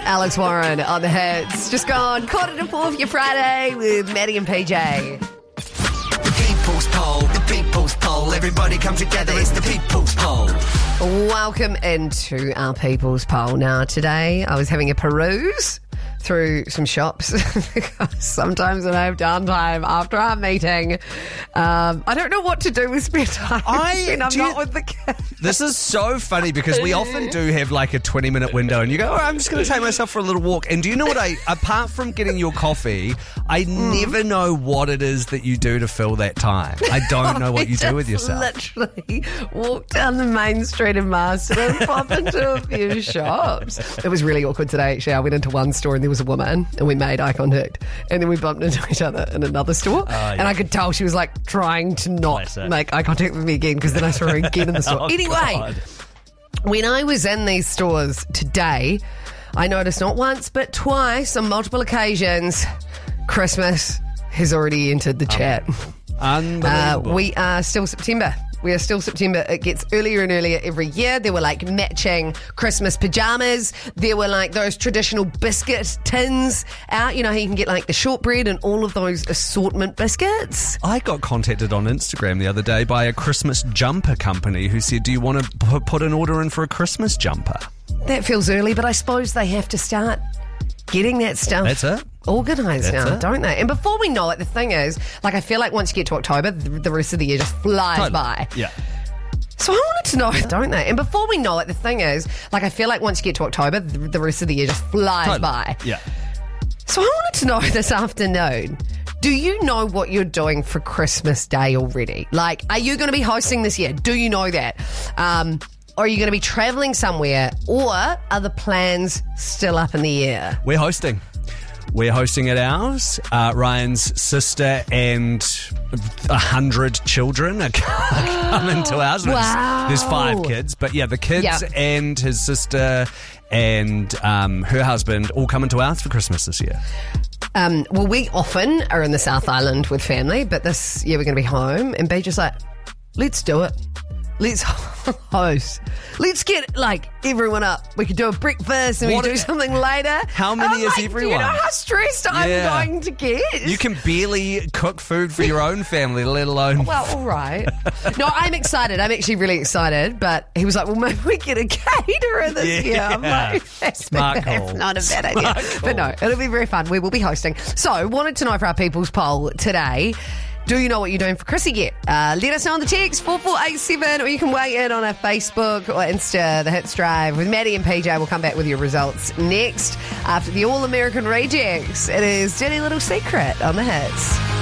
Alex Warren on the hits. Just gone 3:45 for your Friday with Maddie and PJ. The people's poll. Everybody come together, it's the people's poll. Welcome into our people's poll. Now, today I was having a peruse through some shops because sometimes when I have downtime after our meeting, I don't know what to do with spare time. I'm not with the kids. This is so funny because we often do have like a 20-minute window and you go, all right, I'm just going to take myself for a little walk. And do you know what apart from getting your coffee, I never know what it is that you do to fill that time. I don't know what you do with yourself. Literally walk down the main street in Marston and pop into a few shops. It was really awkward today, actually. I went into one store and there was a woman and we made eye contact and then we bumped into each other in another store and I could tell she was like trying to not make eye contact with me again because then I saw her again in the store. Anyway, when I was in these stores today, I noticed not once but twice on multiple occasions, Christmas has already entered the chat. Unbelievable. We are still September. It gets earlier and earlier every year. There were like matching Christmas pajamas. There were like those traditional biscuit tins out. You know how you can get like the shortbread and all of those assortment biscuits. I got contacted on Instagram the other day by a Christmas jumper company who said, do you want to put an order in for a Christmas jumper? That feels early, but I suppose they have to start getting that stuff. That's it. Organised now, don't they? And before we know it, the thing is, like, I feel like once you get to October, the rest of the year just flies by. Yeah. So I wanted to know, don't they? And before we know it, the thing is, like, I feel like once you get to October, the rest of the year just flies by. Yeah. So I wanted to know this afternoon, do you know what you're doing for Christmas Day already? Like, are you going to be hosting this year? Do you know that? Are you going to be travelling somewhere? Or are the plans still up in the air? We're hosting at ours. Ryan's sister and 100 children are coming to ours. Wow. There's 5 kids. But yeah, the kids and his sister and her husband all coming to ours for Christmas this year. Well, we often are in the South Island with family, but this year we're going to be home. And B just like, let's do it. Let's host. Let's get like everyone up. We could do a breakfast and we could do something later. How many is everyone? Do you know how stressed I'm going to get? You can barely cook food for your own family, let alone... Well, all right. No, I'm excited. I'm actually really excited. But he was like, well, maybe we get a caterer this year. I'm like, that's not a bad idea. But no, it'll be very fun. We will be hosting. So, wanted to know for our people's poll today, do you know what you're doing for Chrissy yet? Let us know on the text 4487 or you can weigh in on our Facebook or Insta, The Hits Drive. With Maddie and PJ, we'll come back with your results next after the All American Rejects. It is Dirty Little Secret on The Hits.